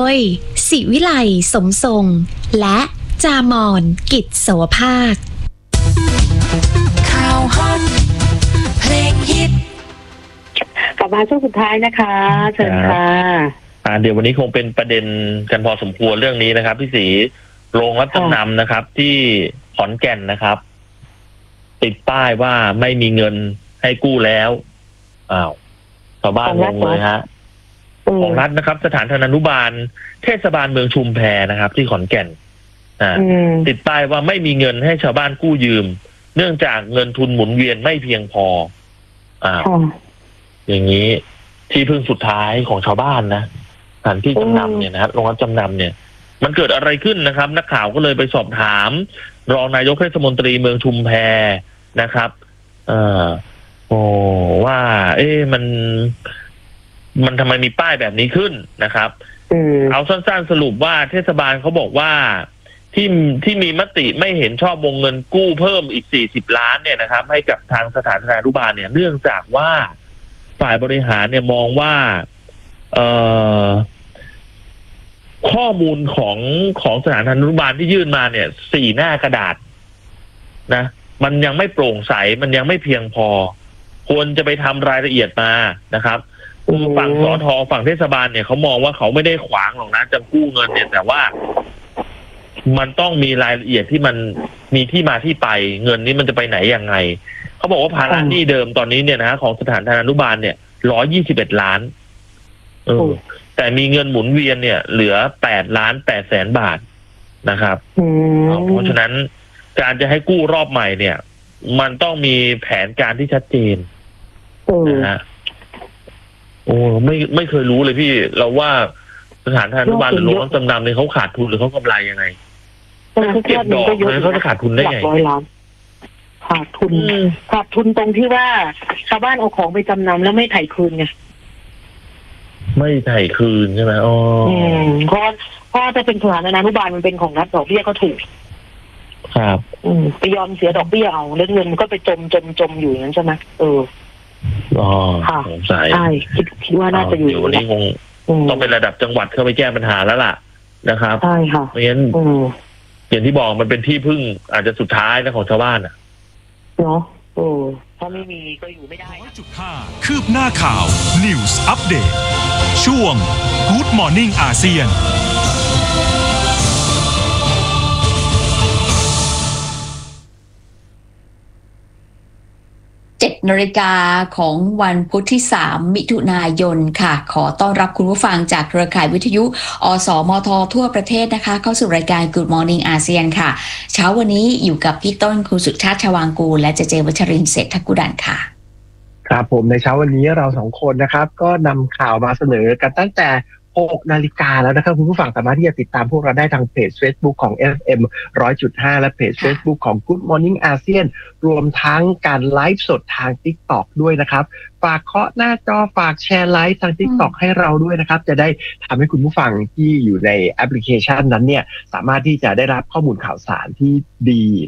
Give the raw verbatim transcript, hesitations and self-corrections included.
ยศิวิไลสมทรงและจามอนกิจโสภาคข่าวฮอตเพลงฮิตกลับมาช่วงสุดท้ายนะคะเชิญค่ะอ่าเดี๋ยววันนี้คงเป็นประเด็นกันพอสมควรเรื่องนี้นะครับพี่ศรีโรงรับจำนำนะครับที่ขอนแก่นนะครับติดป้ายว่าไม่มีเงินให้กู้แล้วอ้าวชาวบ้านงงเลยฮะของรัฐนะครับสถานธนานุบาลเทศบาลเมืองชุมแพนะครับที่ขอนแก่นอ่าติดป้ายว่าไม่มีเงินให้ชาวบ้านกู้ยืมเนื่องจากเงินทุนหมุนเวียนไม่เพียงพออ้าวอย่างนี้ที่พึ่งสุดท้ายของชาวบ้านนะสถานที่จำนำเนี่ยนะครับโรงรับจำนำเนี่ยมันเกิดอะไรขึ้นนะครับนักข่าวก็เลยไปสอบถามรองนายกเทศมนตรีเมืองชุมแพนะครับเอ่อโอ้ว่า เอ๊ะมันมันทำไมมีป้ายแบบนี้ขึ้นนะครับเอาสั้นๆสรุปว่าเทศบาลเขาบอกว่าที่ที่มีมติไม่เห็นชอบวงเงินกู้เพิ่มอีกสี่สิบล้านเนี่ยนะครับให้กับทางสถานธนานุบาลเนี่ยเนื่องจากว่าฝ่ายบริหารเนี่ยมองว่าเอ่อข้อมูลของของสถานธนานุบาลที่ยื่นมาเนี่ยสี่หน้ากระดาษนะมันยังไม่โปร่งใสมันยังไม่เพียงพอควรจะไปทำรายละเอียดมานะครับฝั่งสทฝั่งเทศบาลเนี่ยเขามองว่าเขาไม่ได้ขวางหรอกนะจะกู้เงินเนี่ยแต่ว่ามันต้องมีรายละเอียดที่มันมีที่มาที่ไปเงินนี้มันจะไปไหนยังไงเขาบอกว่าภาระหนี้เดิมตอนนี้เนี่ยนะของสถานธนานุบาลเนี่ยร้อยยี่สิบเอ็ดล้านเออแต่มีเงินหมุนเวียนเนี่ยเหลือแปดล้านแปดแสนบาทนะครับเพราะฉะนั้นการจะให้กู้รอบใหม่เนี่ยมันต้องมีแผนการที่ชัดเจนนะฮะโอ้ไม่ไม่เคยรู้เลยพี่เราว่าสถานธนานุบาลหรือโรงรับจำนำเนี่ยเขาขาดทุนหรือเขากำไรยังไงเขาเก็บดอกเลยเขาจะขาดทุนได้ไงร้อยล้านขาดทุนขาดทุนตรงที่ว่าชาวบ้านเอาของไปจำนำแล้วไม่ไถ่คืนไงไม่ไถ่คืนใช่ไหมอ๋อเพราะเพราะจะเป็นสถานธนานุบาลมันเป็นของรัฐดอกเบี้ยก็ถูกครับอืมไปยอมเสียดอกเบี้ยเอาแล้วเงินมันก็ไปจมจมจมอยู่อย่างนั้นใช่ไหมเอออ๋อสงสัยใช่คิดคิดว่าน่าจะอยู่เดี๋ยววันนี้คงต้องเป็นระดับจังหวัดเข้าไปแก้ปัญหาแล้วล่ะนะครับใช่ค่ะเพราะงั้นอย่างที่บอกมันเป็นที่พึ่งอาจจะสุดท้ายนะของชาวบ้านอ่ะเนาะโอ้ถ้าไม่มีก็อยู่ไม่ได้จุดห้าคืบหน้าข่าว News Update ช่วง Good Morning อาเซียนเจ็ดนาฬิกาของวันพุธที่สามมิถุนายนค่ะขอต้อนรับคุณผู้ฟังจากเครือข่ายวิทยุอสมททั่วประเทศนะคะเข้าสู่รายการ Good Morning อาเซียนค่ะเช้าวันนี้อยู่กับพี่ต้นคุณสุชาติชวางกูลและเจเจวัชรินทร์เศรษฐกุดันค่ะครับผมในเช้าวันนี้เราสองคนนะครับก็นำข่าวมาเสนอกันตั้งแต่หกนาฬิกาแล้วนะครับคุณผู้ฟังสามารถที่จะติดตามพวกเราได้ทางเพจ Facebook ของ เอฟ เอ็ม หนึ่งร้อยจุดห้า และเพจ Facebook ของ Good Morning อาเซียนรวมทั้งการไลฟ์สดทาง TikTok ด้วยนะครับฝากเคาะหน้าจอฝากแชร์ไลฟ์ทาง TikTok ให้เราด้วยนะครับจะได้ทำให้คุณผู้ฟังที่อยู่ในแอปพลิเคชันนั้นเนี่ยสามารถที่จะได้รับข้อมูลข่าวสารที่ดี